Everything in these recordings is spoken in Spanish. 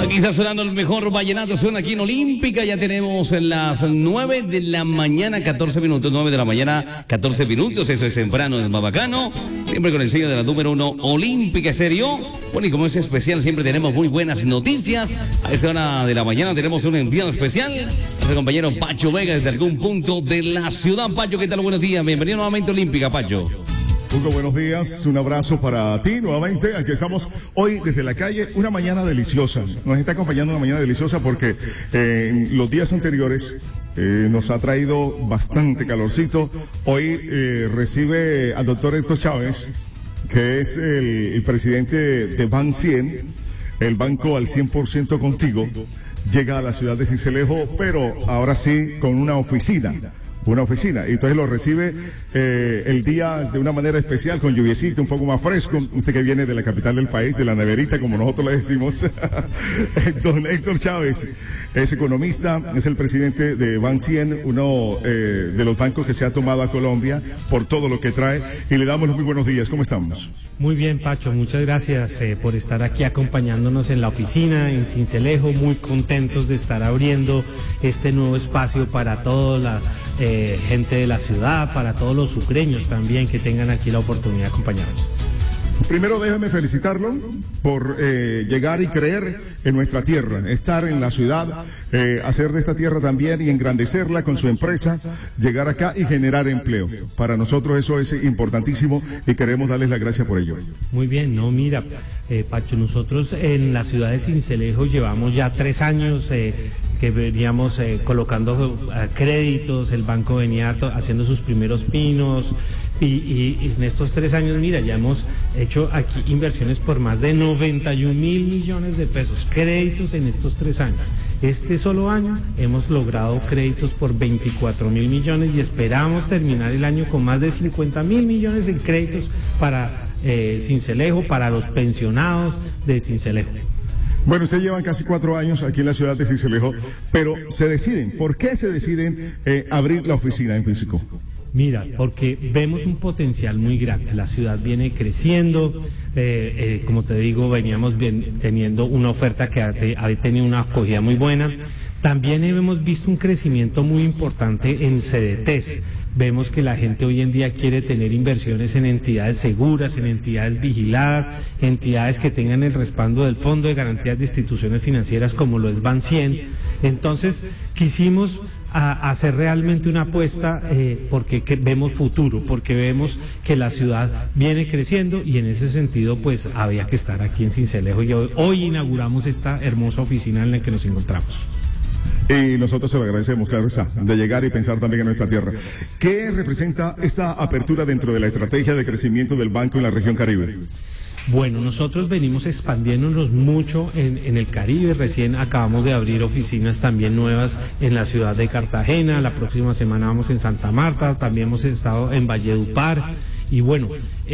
Aquí está sonando el mejor vallenato, suena aquí en Olímpica, ya tenemos las 9 de la mañana, 14 minutos, 9 de la mañana, 14 minutos, eso es temprano, es más bacano, siempre con el sello de la número 1, Olímpica Estéreo. Bueno, y como es especial, siempre tenemos muy buenas noticias. A esta hora de la mañana tenemos un enviado especial, nuestro compañero Pacho Vega, desde algún punto de la ciudad. Pacho, ¿qué tal? Buenos días, bienvenido nuevamente a Olímpica, Pacho. Hugo, buenos días, un abrazo para ti nuevamente. Aquí estamos hoy desde la calle, una mañana deliciosa. Nos está acompañando una mañana deliciosa porque los días anteriores nos ha traído bastante calorcito. Hoy recibe al doctor Héctor Chávez, que es el presidente de Ban100, el banco al 100% contigo. Llega a la ciudad de Sincelejo, pero ahora sí con una oficina. Y entonces lo recibe el día de una manera especial, con lluviecito, un poco más fresco. Usted que viene de la capital del país, de la neverita, como nosotros le decimos. Don Héctor Chávez es economista, es el presidente de Ban100, uno de los bancos que se ha tomado a Colombia por todo lo que trae. Y le damos los muy buenos días. ¿Cómo estamos? Muy bien, Pacho, muchas gracias por estar aquí acompañándonos en la oficina, en Sincelejo. Muy contentos de estar abriendo este nuevo espacio para toda la gente de la ciudad, para todos los sucreños también que tengan aquí la oportunidad de acompañarnos. Primero déjeme felicitarlo por llegar y creer en nuestra tierra, estar en la ciudad, hacer de esta tierra también y engrandecerla con su empresa, llegar acá y generar empleo. Para nosotros eso es importantísimo y queremos darles las gracias por ello. Muy bien, no, mira, Pacho, nosotros en la ciudad de Sincelejo llevamos ya 3 años que veníamos colocando créditos, el banco venía haciendo sus primeros pinos y en estos 3 años, mira, ya hemos hecho aquí inversiones por más de 91.000 millones de pesos, créditos en estos 3 años. Este solo año hemos logrado créditos por 24.000 millones y esperamos terminar el año con más de 50.000 millones en créditos para Sincelejo, para los pensionados de Sincelejo. Bueno, ustedes llevan casi 4 años aquí en la ciudad de Sincelejo, pero se deciden, ¿por qué se deciden abrir la oficina en físico? Mira, porque vemos un potencial muy grande, la ciudad viene creciendo, como te digo, veníamos teniendo una oferta que ha tenido una acogida muy buena. También hemos visto un crecimiento muy importante en CDTs. Vemos que la gente hoy en día quiere tener inversiones en entidades seguras, en entidades vigiladas, entidades que tengan el respaldo del Fondo de Garantías de Instituciones Financieras como lo es Ban100. Entonces, quisimos hacer realmente una apuesta porque vemos futuro, porque vemos que la ciudad viene creciendo y en ese sentido pues había que estar aquí en Sincelejo y hoy inauguramos esta hermosa oficina en la que nos encontramos. Y nosotros se lo agradecemos, claro está, de llegar y pensar también en nuestra tierra. ¿Qué representa esta apertura dentro de la estrategia de crecimiento del banco en la región Caribe? Bueno, nosotros venimos expandiéndonos mucho en el Caribe. Recién acabamos de abrir oficinas también nuevas en la ciudad de Cartagena. La próxima semana vamos en Santa Marta. También hemos estado en Valledupar. Y bueno,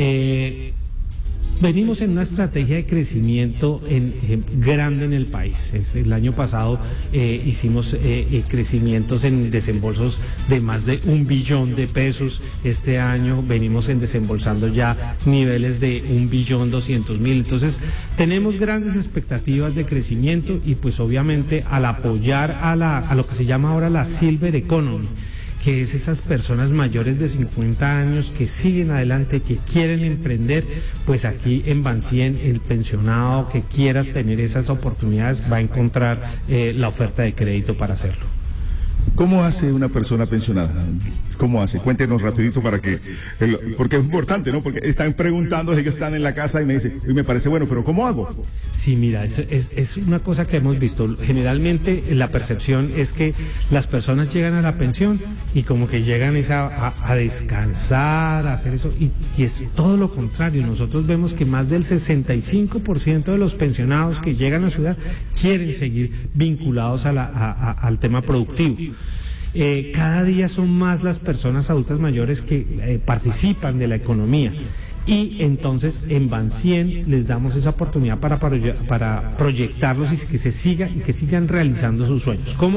venimos en una estrategia de crecimiento grande en el país. El año pasado hicimos crecimientos en desembolsos de más de 1 billón de pesos. Este año venimos desembolsando ya niveles de 1.200.000. Entonces tenemos grandes expectativas de crecimiento y pues obviamente al apoyar a lo que se llama ahora la Silver Economy, que es esas personas mayores de 50 años que siguen adelante, que quieren emprender, pues aquí en Ban100 el pensionado que quiera tener esas oportunidades va a encontrar la oferta de crédito para hacerlo. ¿Cómo hace una persona pensionada? ¿Cómo hace? Cuéntenos rapidito para que, porque es importante, ¿no? Porque están preguntando si ellos están en la casa y me dicen, y me parece bueno, pero ¿cómo hago? Sí, mira, es una cosa que hemos visto. Generalmente la percepción es que las personas llegan a la pensión y como que llegan a descansar, a hacer eso, y es todo lo contrario. Nosotros vemos que más del 65% de los pensionados que llegan a la ciudad quieren seguir vinculados al tema productivo. Cada día son más las personas adultas mayores que participan de la economía y entonces en Ban100 les damos esa oportunidad para proyectarlos y que sigan realizando sus sueños. ¿Cómo